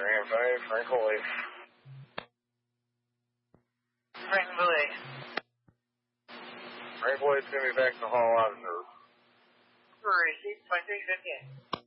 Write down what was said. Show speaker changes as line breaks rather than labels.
305, Frank Holy.
Frank Holy.
Frank Holy's going to be back to the hall out of nerve.
Receipt 2358.